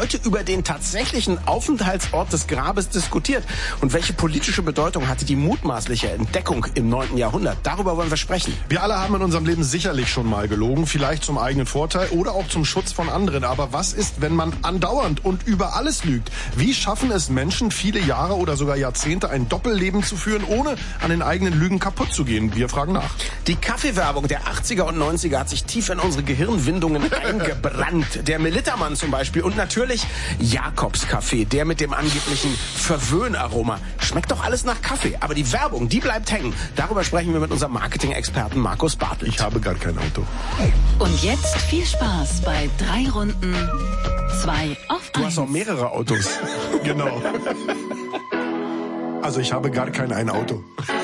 heute über den tatsächlichen Aufenthaltsort des Grabes diskutiert. Und welche politische Bedeutung hatte die mutmaßliche Entdeckung im 9. Jahrhundert? Darüber wollen wir sprechen. Wir alle haben in unserem Leben sicherlich schon mal gelogen, vielleicht zum eigenen Vorteil oder auch zum Schutz von anderen. Aber was ist, wenn man andauernd und über alles lügt? Wie schaffen es Menschen, viele Jahre oder sogar Jahrzehnte ein Doppelleben zu führen, ohne an den eigenen Lügen kaputt zu gehen? Wir fragen nach. Die Kaffeewerbung der 80er und 90er hat sich tief in unsere Gehirnwindungen eingebrannt. Der Militermann zum Beispiel und natürlich Jakobs Kaffee, der mit dem angeblichen Verwöhnaroma. Schmeckt doch alles nach Kaffee, aber die Werbung, die bleibt hängen. Darüber sprechen wir mit unserem Marketing-Experten Markus Bartelt. Ich habe gar kein Auto. Und jetzt viel Spaß bei 3 Runden, 2 auf 1. Du hast auch mehrere Autos. Genau. Also ich habe gar kein Auto.